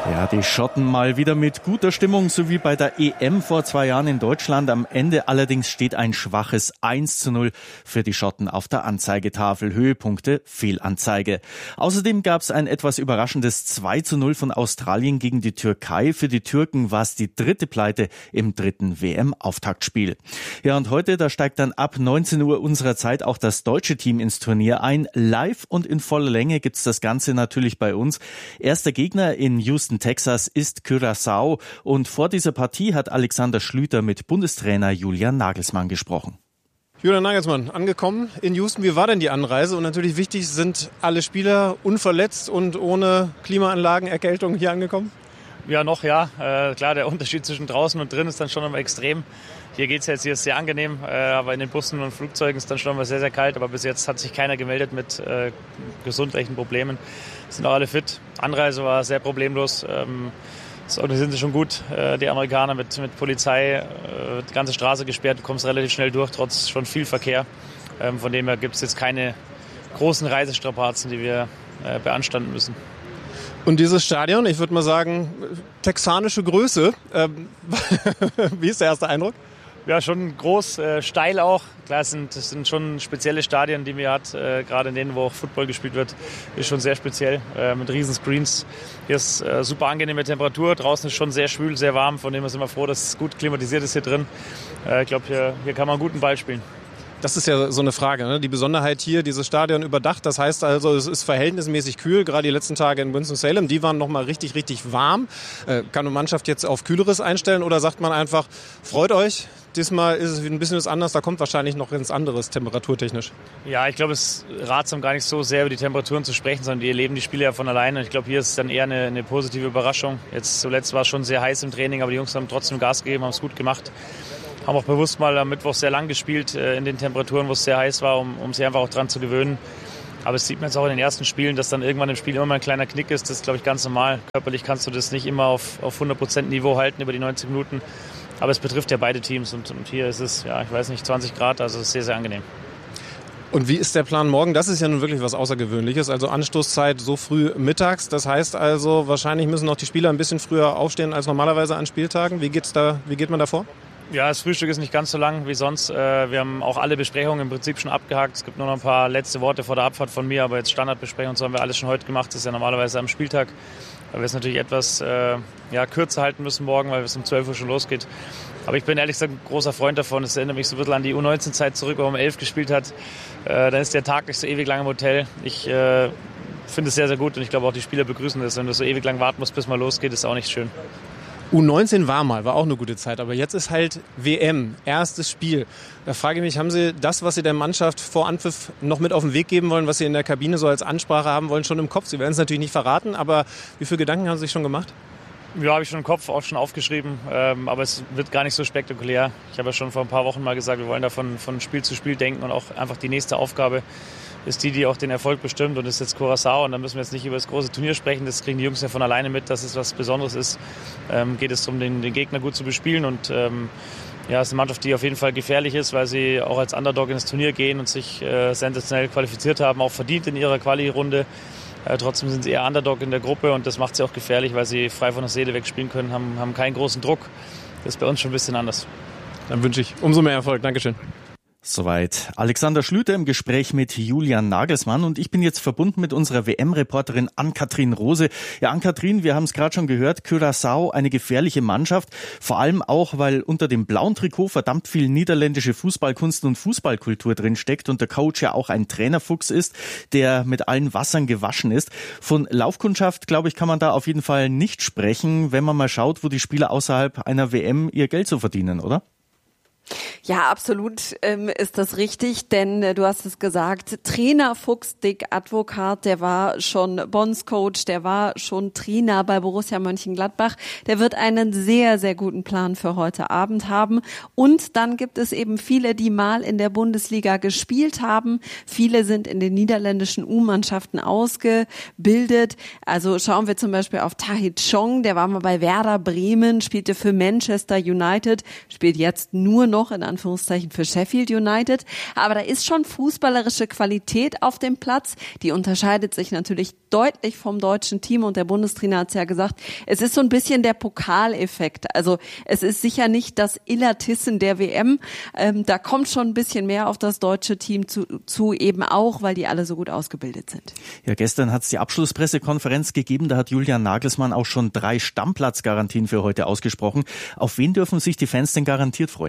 Ja, die Schotten mal wieder mit guter Stimmung, so wie bei der EM vor 2 Jahren in Deutschland. Am Ende allerdings steht ein schwaches 1:0 für die Schotten auf der Anzeigetafel. Höhepunkte, Fehlanzeige. Außerdem gab es ein etwas überraschendes 2:0 von Australien gegen die Türkei. Für die Türken war es die 3. Pleite im 3. WM-Auftaktspiel. Ja, und heute, da steigt dann ab 19 Uhr unserer Zeit auch das deutsche Team ins Turnier ein. Live und in voller Länge gibt's das Ganze natürlich bei uns. Erster Gegner in Houston, Texas ist Curaçao und vor dieser Partie hat Alexander Schlüter mit Bundestrainer Julian Nagelsmann gesprochen. Julian Nagelsmann, angekommen in Houston. Wie war denn die Anreise? Und natürlich wichtig, sind alle Spieler unverletzt und ohne Klimaanlagen, Erkältung hier angekommen? Ja, noch ja. Klar, der Unterschied zwischen draußen und drin ist dann schon immer extrem. Hier geht's jetzt, hier ist sehr angenehm, aber in den Bussen und Flugzeugen ist dann schon immer sehr, sehr kalt. Aber bis jetzt hat sich keiner gemeldet mit gesundheitlichen Problemen. Sind auch alle fit. Anreise war sehr problemlos. Das organisieren sie schon gut, die Amerikaner mit Polizei. Die ganze Straße gesperrt, du kommst relativ schnell durch, trotz schon viel Verkehr. Von dem her gibt es jetzt keine großen Reisestrapazen, die wir beanstanden müssen. Und dieses Stadion, ich würde mal sagen, texanische Größe. Wie ist der erste Eindruck? Ja, schon groß, steil auch. Klar, das sind schon spezielle Stadien, die man hat. Gerade in denen, wo auch Football gespielt wird, ist schon sehr speziell. Mit riesen Screens. Hier ist super angenehme Temperatur. Draußen ist schon sehr schwül, sehr warm. Von dem her sind wir froh, dass es gut klimatisiert ist hier drin. Ich glaube, hier kann man einen guten Ball spielen. Das ist ja so eine Frage, ne? Die Besonderheit hier, dieses Stadion überdacht, das heißt also, es ist verhältnismäßig kühl. Gerade die letzten Tage in Winston-Salem, die waren nochmal richtig, richtig warm. Kann eine Mannschaft jetzt auf Kühleres einstellen oder sagt man einfach, freut euch, diesmal ist es ein bisschen was anderes, da kommt wahrscheinlich noch ganz anderes temperaturtechnisch. Ja, ich glaube, es ist ratsam, gar nicht so sehr über die Temperaturen zu sprechen, sondern die erleben die Spiele ja von alleine. Ich glaube, hier ist es dann eher eine positive Überraschung. Jetzt zuletzt war es schon sehr heiß im Training, aber die Jungs haben trotzdem Gas gegeben, haben es gut gemacht. Haben auch bewusst mal am Mittwoch sehr lang gespielt in den Temperaturen, wo es sehr heiß war, um sich einfach auch dran zu gewöhnen. Aber es sieht man jetzt auch in den ersten Spielen, dass dann irgendwann im Spiel immer mal ein kleiner Knick ist. Das ist, glaube ich, ganz normal. Körperlich kannst du das nicht immer auf 100% Niveau halten über die 90 Minuten. Aber es betrifft ja beide Teams. Und hier ist es, ja, ich weiß nicht, 20 Grad, also es ist sehr, sehr angenehm. Und wie ist der Plan morgen? Das ist ja nun wirklich was Außergewöhnliches. Also Anstoßzeit so früh mittags. Das heißt also, wahrscheinlich müssen auch die Spieler ein bisschen früher aufstehen als normalerweise an Spieltagen. Wie geht man da vor? Ja, das Frühstück ist nicht ganz so lang wie sonst. Wir haben auch alle Besprechungen im Prinzip schon abgehakt. Es gibt nur noch ein paar letzte Worte vor der Abfahrt von mir, aber jetzt Standardbesprechungen, so haben wir alles schon heute gemacht. Das ist ja normalerweise am Spieltag. Weil wir es natürlich etwas kürzer halten müssen morgen, weil es um 12 Uhr schon losgeht. Aber ich bin ehrlich gesagt ein großer Freund davon. Es erinnert mich so ein bisschen an die U19-Zeit zurück, wo man um 11 gespielt hat. Dann ist der Tag nicht so ewig lang im Hotel. Ich finde es sehr, sehr gut und ich glaube auch die Spieler begrüßen das. Wenn du so ewig lang warten musst, bis mal losgeht, ist auch nicht schön. U19 war auch eine gute Zeit, aber jetzt ist halt WM, erstes Spiel. Da frage ich mich, haben Sie das, was Sie der Mannschaft vor Anpfiff noch mit auf den Weg geben wollen, was Sie in der Kabine so als Ansprache haben wollen, schon im Kopf? Sie werden es natürlich nicht verraten, aber wie viele Gedanken haben Sie sich schon gemacht? Ja, habe ich schon im Kopf, auch schon aufgeschrieben, aber es wird gar nicht so spektakulär. Ich habe ja schon vor ein paar Wochen mal gesagt, wir wollen da von Spiel zu Spiel denken und auch einfach die nächste Aufgabe ist die auch den Erfolg bestimmt und ist jetzt Curaçao und da müssen wir jetzt nicht über das große Turnier sprechen, das kriegen die Jungs ja von alleine mit, dass es was Besonderes ist. Geht es darum, den Gegner gut zu bespielen und es ist eine Mannschaft, die auf jeden Fall gefährlich ist, weil sie auch als Underdog ins Turnier gehen und sich sensationell qualifiziert haben, auch verdient in ihrer Quali-Runde. Trotzdem sind sie eher Underdog in der Gruppe und das macht sie auch gefährlich, weil sie frei von der Seele wegspielen können, haben keinen großen Druck. Das ist bei uns schon ein bisschen anders. Dann wünsche ich umso mehr Erfolg. Dankeschön. Soweit Alexander Schlüter im Gespräch mit Julian Nagelsmann und ich bin jetzt verbunden mit unserer WM-Reporterin Ann-Kathrin Rose. Ja, Ann-Kathrin, wir haben es gerade schon gehört, Curaçao, eine gefährliche Mannschaft, vor allem auch, weil unter dem blauen Trikot verdammt viel niederländische Fußballkunst und Fußballkultur drin steckt und der Coach ja auch ein Trainerfuchs ist, der mit allen Wassern gewaschen ist. Von Laufkundschaft, glaube ich, kann man da auf jeden Fall nicht sprechen, wenn man mal schaut, wo die Spieler außerhalb einer WM ihr Geld so verdienen, oder? Ja, absolut ist das richtig, denn du hast es gesagt, Trainer Fuchs Dick Advokat, der war schon Bondscoach, der war schon Trainer bei Borussia Mönchengladbach, der wird einen sehr, sehr guten Plan für heute Abend haben und dann gibt es eben viele, die mal in der Bundesliga gespielt haben, viele sind in den niederländischen U-Mannschaften ausgebildet, also schauen wir zum Beispiel auf Tahith Chong, der war mal bei Werder Bremen, spielte für Manchester United, spielt jetzt nur noch noch in Anführungszeichen für Sheffield United. Aber da ist schon fußballerische Qualität auf dem Platz. Die unterscheidet sich natürlich deutlich vom deutschen Team und der Bundestrainer hat es ja gesagt, es ist so ein bisschen der Pokaleffekt. Also es ist sicher nicht das Illertissen der WM. Da kommt schon ein bisschen mehr auf das deutsche Team zu eben auch, weil die alle so gut ausgebildet sind. Ja, gestern hat es die Abschlusspressekonferenz gegeben. Da hat Julian Nagelsmann auch schon 3 Stammplatzgarantien für heute ausgesprochen. Auf wen dürfen sich die Fans denn garantiert freuen?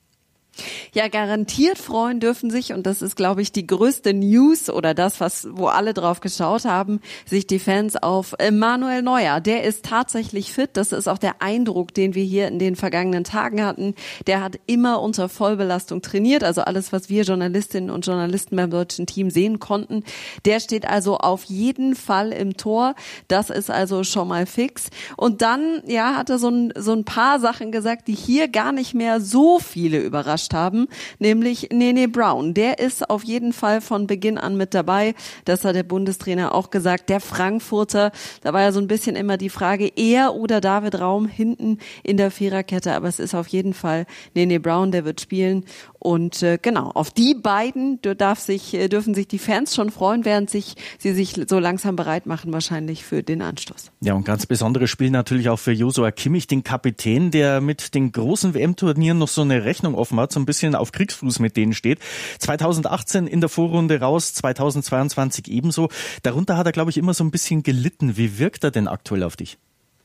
Ja, garantiert freuen dürfen sich, und das ist, glaube ich, die größte News oder das, wo alle drauf geschaut haben, sich die Fans auf Manuel Neuer. Der ist tatsächlich fit. Das ist auch der Eindruck, den wir hier in den vergangenen Tagen hatten. Der hat immer unter Vollbelastung trainiert, also alles, was wir Journalistinnen und Journalisten beim deutschen Team sehen konnten. Der steht also auf jeden Fall im Tor. Das ist also schon mal fix. Und dann, ja, hat er so ein paar Sachen gesagt, die hier gar nicht mehr so viele überrascht haben, nämlich Nene Brown. Der ist auf jeden Fall von Beginn an mit dabei. Das hat der Bundestrainer auch gesagt. Der Frankfurter, da war ja so ein bisschen immer die Frage, er oder David Raum hinten in der Viererkette, aber es ist auf jeden Fall Nene Brown, der wird spielen. Und genau, auf die beiden dürfen sich die Fans schon freuen, während sie sich so langsam bereit machen wahrscheinlich für den Anstoß. Ja, und ganz besonderes Spiel natürlich auch für Joshua Kimmich, den Kapitän, der mit den großen WM-Turnieren noch so eine Rechnung offen hat, so ein bisschen auf Kriegsfuß mit denen steht. 2018 in der Vorrunde raus, 2022 ebenso. Darunter hat er, glaube ich, immer so ein bisschen gelitten. Wie wirkt er denn aktuell auf dich?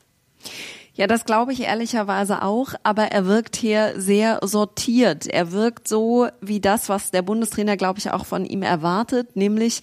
Ja, das glaube ich ehrlicherweise auch, aber er wirkt hier sehr sortiert. Er wirkt so wie das, was der Bundestrainer, glaube ich, auch von ihm erwartet, nämlich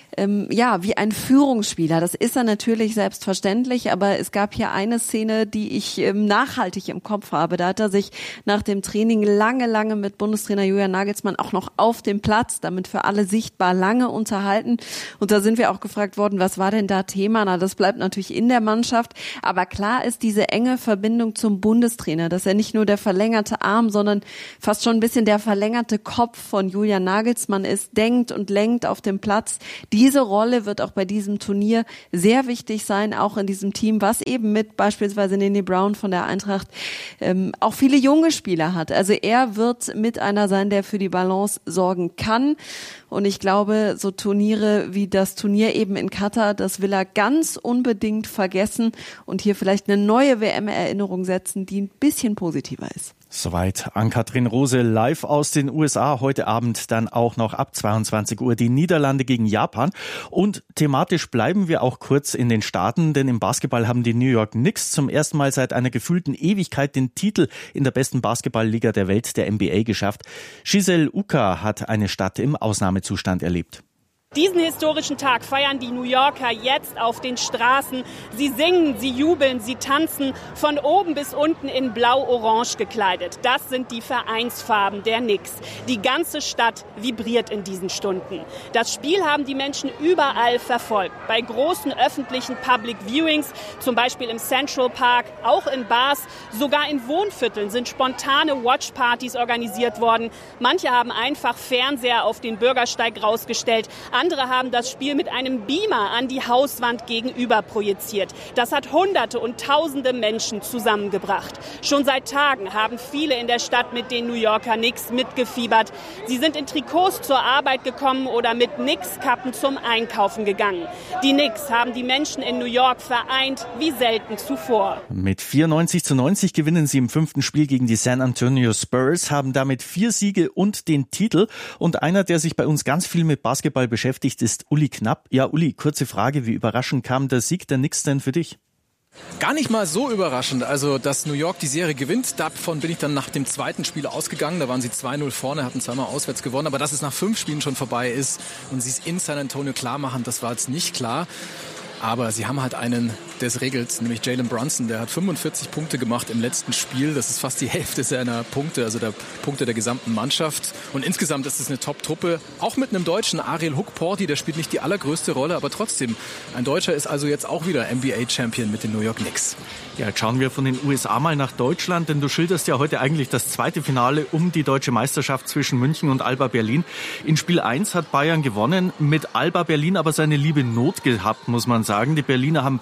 wie ein Führungsspieler. Das ist er natürlich selbstverständlich, aber es gab hier eine Szene, die ich nachhaltig im Kopf habe. Da hat er sich nach dem Training lange mit Bundestrainer Julian Nagelsmann auch noch auf dem Platz, damit für alle sichtbar, lange unterhalten. Und da sind wir auch gefragt worden, was war denn da Thema? Na, das bleibt natürlich in der Mannschaft. Aber klar ist diese enge Verbindung zum Bundestrainer, dass er nicht nur der verlängerte Arm, sondern fast schon ein bisschen der verlängerte Kopf von Julian Nagelsmann ist, denkt und lenkt auf dem Platz. Diese Rolle wird auch bei diesem Turnier sehr wichtig sein, auch in diesem Team, was eben mit beispielsweise Nene Brown von der Eintracht auch viele junge Spieler hat. Also er wird mit einer sein, der für die Balance sorgen kann. Und ich glaube, so Turniere wie das Turnier eben in Katar, das will er ganz unbedingt vergessen und hier vielleicht eine neue WM-Erinnerung setzen, die ein bisschen positiver ist. Soweit Ann-Kathrin Rose live aus den USA. Heute Abend dann auch noch ab 22 Uhr die Niederlande gegen Japan. Und thematisch bleiben wir auch kurz in den Staaten, denn im Basketball haben die New York Knicks zum ersten Mal seit einer gefühlten Ewigkeit den Titel in der besten Basketballliga der Welt, der NBA, geschafft. Giselle Uka hat eine Stadt im Ausnahmezustand erlebt. Diesen historischen Tag feiern die New Yorker jetzt auf den Straßen. Sie singen, sie jubeln, sie tanzen, von oben bis unten in blau-orange gekleidet. Das sind die Vereinsfarben der Knicks. Die ganze Stadt vibriert in diesen Stunden. Das Spiel haben die Menschen überall verfolgt. Bei großen öffentlichen Public Viewings, zum Beispiel im Central Park, auch in Bars, sogar in Wohnvierteln sind spontane Watchpartys organisiert worden. Manche haben einfach Fernseher auf den Bürgersteig rausgestellt. Andere haben das Spiel mit einem Beamer an die Hauswand gegenüber projiziert. Das hat Hunderte und Tausende Menschen zusammengebracht. Schon seit Tagen haben viele in der Stadt mit den New Yorker Knicks mitgefiebert. Sie sind in Trikots zur Arbeit gekommen oder mit Knicks-Kappen zum Einkaufen gegangen. Die Knicks haben die Menschen in New York vereint wie selten zuvor. Mit 94:90 gewinnen sie im 5. Spiel gegen die San Antonio Spurs, haben damit 4 Siege und den Titel. Und einer, der sich bei uns ganz viel mit Basketball beschäftigt, ist Uli Knapp. Ja, Uli, kurze Frage, wie überraschend kam der Sieg der Knicks denn für dich? Gar nicht mal so überraschend. Also, dass New York die Serie gewinnt, davon bin ich dann nach dem zweiten Spiel ausgegangen. Da waren sie 2-0 vorne, hatten zweimal auswärts gewonnen. Aber dass es nach 5 Spielen schon vorbei ist und sie es in San Antonio klar machen, das war jetzt nicht klar. Aber sie haben halt einen, der es regelt, nämlich Jalen Brunson. Der hat 45 Punkte gemacht im letzten Spiel. Das ist fast die Hälfte seiner Punkte, also der Punkte der gesamten Mannschaft. Und insgesamt ist es eine Top-Truppe. Auch mit einem Deutschen, Ariel Hook-Porty, der spielt nicht die allergrößte Rolle, aber trotzdem. Ein Deutscher ist also jetzt auch wieder NBA-Champion mit den New York Knicks. Ja, jetzt schauen wir von den USA mal nach Deutschland, denn du schilderst ja heute eigentlich das zweite Finale um die deutsche Meisterschaft zwischen München und Alba Berlin. In Spiel 1 hat Bayern gewonnen, mit Alba Berlin aber seine liebe Not gehabt, muss man sagen. Die Berliner haben pfeilschnell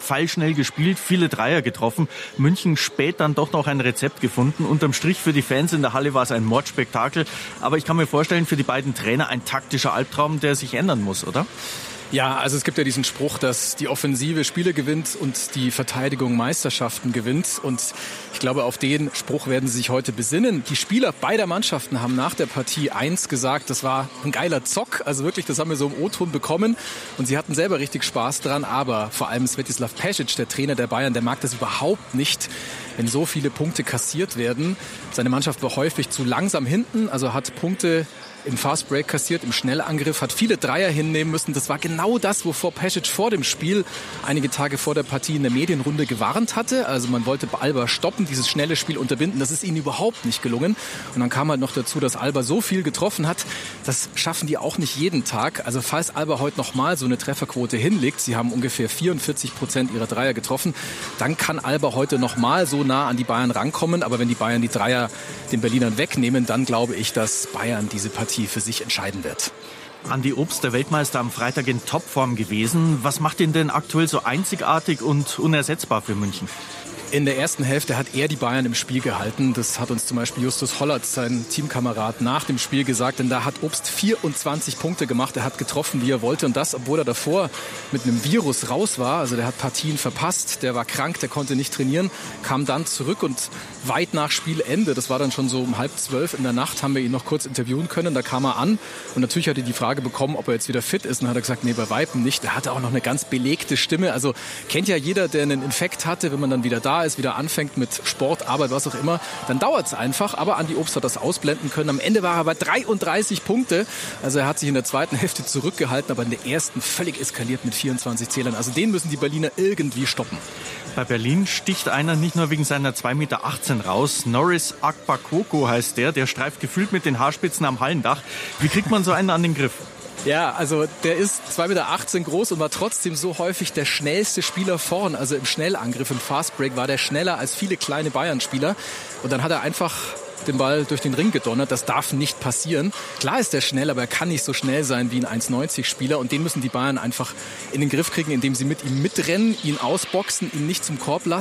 schnell gespielt, viele Dreier getroffen. München spät dann doch noch ein Rezept gefunden. Unterm Strich für die Fans in der Halle war es ein Mordspektakel. Aber ich kann mir vorstellen, für die beiden Trainer ein taktischer Albtraum, der sich ändern muss, oder? Ja, also es gibt ja diesen Spruch, dass die Offensive Spiele gewinnt und die Verteidigung Meisterschaften gewinnt. Und ich glaube, auf den Spruch werden sie sich heute besinnen. Die Spieler beider Mannschaften haben nach der Partie 1 gesagt, das war ein geiler Zock. Also wirklich, das haben wir so im O-Ton bekommen. Und sie hatten selber richtig Spaß dran. Aber vor allem Svetislav Pesic, der Trainer der Bayern, der mag das überhaupt nicht, wenn so viele Punkte kassiert werden. Seine Mannschaft war häufig zu langsam hinten, also hat Punkte im Fast Break kassiert, im Schnellangriff, hat viele Dreier hinnehmen müssen. Das war genau das, wovor Pesic vor dem Spiel einige Tage vor der Partie in der Medienrunde gewarnt hatte. Also man wollte Alba stoppen, dieses schnelle Spiel unterbinden. Das ist ihnen überhaupt nicht gelungen. Und dann kam halt noch dazu, dass Alba so viel getroffen hat. Das schaffen die auch nicht jeden Tag. Also falls Alba heute nochmal so eine Trefferquote hinlegt, sie haben ungefähr 44% ihrer Dreier getroffen, dann kann Alba heute nochmal so nah an die Bayern rankommen. Aber wenn die Bayern die Dreier den Berlinern wegnehmen, dann glaube ich, dass Bayern diese Partie für sich entscheiden wird. Andi Obst, der Weltmeister, am Freitag in Topform gewesen. Was macht ihn denn aktuell so einzigartig und unersetzbar für München? In der ersten Hälfte hat er die Bayern im Spiel gehalten. Das hat uns zum Beispiel Justus Hollert, sein Teamkamerad, nach dem Spiel gesagt. Denn da hat Obst 24 Punkte gemacht. Er hat getroffen, wie er wollte. Und das, obwohl er davor mit einem Virus raus war. Also der hat Partien verpasst. Der war krank, der konnte nicht trainieren. Kam dann zurück und weit nach Spielende, das war dann schon so um 11:30 in der Nacht, haben wir ihn noch kurz interviewen können. Da kam er an und natürlich hat er die Frage bekommen, ob er jetzt wieder fit ist. Und dann hat er gesagt, nee, bei Weitem nicht. Er hatte auch noch eine ganz belegte Stimme. Also kennt ja jeder, der einen Infekt hatte, wenn man dann wieder da ist, wieder anfängt mit Sport, Arbeit, was auch immer, dann dauert es einfach. Aber Andi Obst hat das ausblenden können. Am Ende war er bei 33 Punkte. Also er hat sich in der zweiten Hälfte zurückgehalten, aber in der ersten völlig eskaliert mit 24 Zählern. Also den müssen die Berliner irgendwie stoppen. Bei Berlin sticht einer nicht nur wegen seiner 2,18 Meter raus. Norris Akbakoko heißt der streift gefühlt mit den Haarspitzen am Hallendach. Wie kriegt man so einen an den Griff? Ja, also der ist 2,18 Meter groß und war trotzdem so häufig der schnellste Spieler vorn. Also im Schnellangriff, im Fastbreak war der schneller als viele kleine Bayern-Spieler. Und dann hat er einfach den Ball durch den Ring gedonnert. Das darf nicht passieren. Klar ist er schnell, aber er kann nicht so schnell sein wie ein 1,90-Spieler. Und den müssen die Bayern einfach in den Griff kriegen, indem sie mit ihm mitrennen, ihn ausboxen, ihn nicht zum Korb lassen.